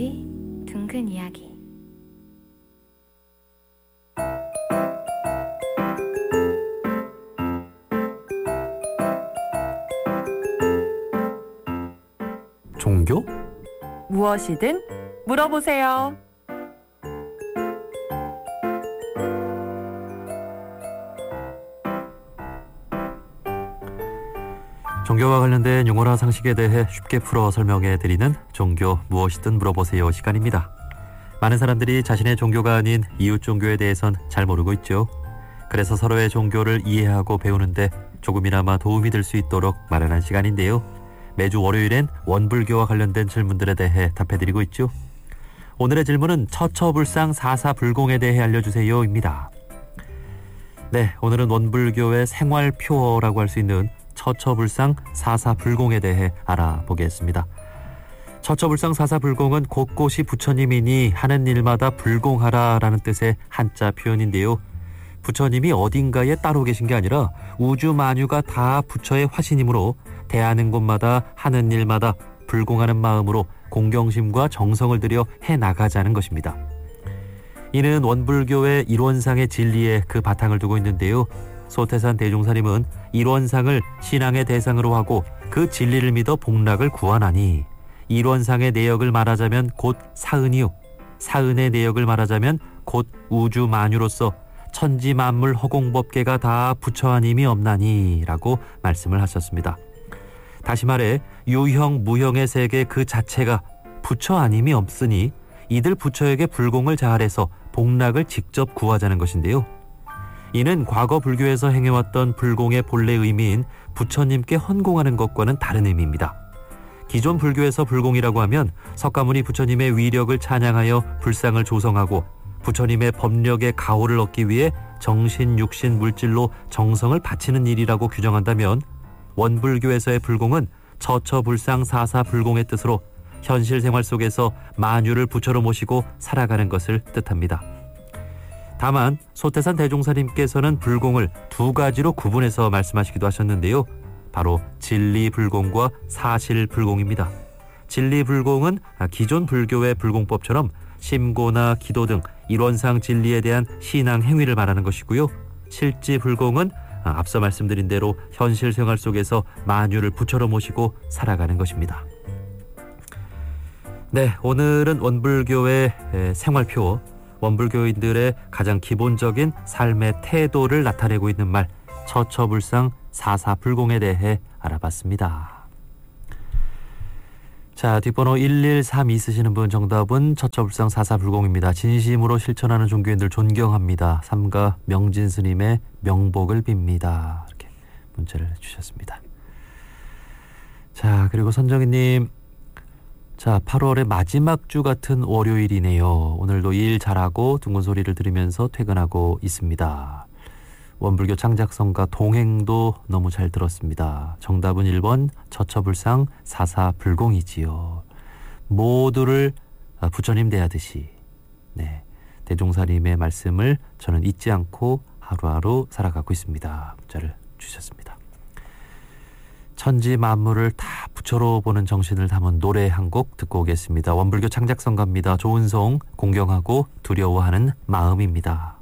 우리 둥근 이야기. 종교? 무엇이든 물어보세요. 종교와 관련된 용어나 상식에 대해 쉽게 풀어 설명해 드리는 종교 무엇이든 물어보세요 시간입니다. 많은 사람들이 자신의 종교가 아닌 이웃 종교에 대해선 잘 모르고 있죠. 그래서 서로의 종교를 이해하고 배우는데 조금이나마 도움이 될 수 있도록 마련한 시간인데요. 매주 월요일엔 원불교와 관련된 질문들에 대해 답해드리고 있죠. 오늘의 질문은 처처불상 사사불공에 대해 알려주세요입니다. 네, 오늘은 원불교의 생활표어라고 할 수 있는 처처불상 사사불공에 대해 알아보겠습니다. 처처불상 사사불공은 곳곳이 부처님이니 하는 일마다 불공하라라는 뜻의 한자 표현인데요. 부처님이 어딘가에 따로 계신 게 아니라 우주 만유가 다 부처의 화신이므로 대하는 곳마다 하는 일마다 불공하는 마음으로 공경심과 정성을 들여 해나가자는 것입니다. 이는 원불교의 일원상의 진리에 그 바탕을 두고 있는데요. 소태산 대종사님은 일원상을 신앙의 대상으로 하고 그 진리를 믿어 복락을 구하나니 일원상의 내역을 말하자면 곧 사은이요, 사은의 내역을 말하자면 곧 우주 만유로서 천지만물 허공법계가 다 부처 아님이 없나니 라고 말씀을 하셨습니다. 다시 말해 유형 무형의 세계 그 자체가 부처 아님이 없으니 이들 부처에게 불공을 자활해서 복락을 직접 구하자는 것인데요. 이는 과거 불교에서 행해왔던 불공의 본래 의미인 부처님께 헌공하는 것과는 다른 의미입니다. 기존 불교에서 불공이라고 하면 석가모니 부처님의 위력을 찬양하여 불상을 조성하고 부처님의 법력의 가호를 얻기 위해 정신, 육신, 물질로 정성을 바치는 일이라고 규정한다면 원불교에서의 불공은 처처불상 사사불공의 뜻으로 현실 생활 속에서 만유를 부처로 모시고 살아가는 것을 뜻합니다. 다만 소태산 대종사님께서는 불공을 두 가지로 구분해서 말씀하시기도 하셨는데요. 바로 진리불공과 사실불공입니다. 진리불공은 기존 불교의 불공법처럼 심고나 기도 등 일원상 진리에 대한 신앙 행위를 말하는 것이고요. 실지불공은 앞서 말씀드린 대로 현실 생활 속에서 만유를 부처로 모시고 살아가는 것입니다. 네, 오늘은 원불교의 생활표, 원불교인들의 가장 기본적인 삶의 태도를 나타내고 있는 말 처처불상 사사불공에 대해 알아봤습니다. 자, 뒷번호 1132 쓰시는 분 정답은 처처불상 사사불공입니다. 진심으로 실천하는 종교인들 존경합니다. 삼가 명진 스님의 명복을 빕니다. 이렇게 문자를 주셨습니다. 자, 그리고 선정희님, 자, 8월의 마지막 주 같은 월요일이네요. 오늘도 일 잘하고 둥근 소리를 들으면서 퇴근하고 있습니다. 원불교 창작성가 동행도 너무 잘 들었습니다. 정답은 1번 처처불상 사사불공이지요. 모두를 부처님 대하듯이, 네, 대종사님의 말씀을 저는 잊지 않고 하루하루 살아가고 있습니다. 문자를 주셨습니다. 천지 만물을 다 부처로 보는 정신을 담은 노래 한 곡 듣고 오겠습니다. 원불교 창작성가입니다. 조은송, 공경하고 두려워하는 마음입니다.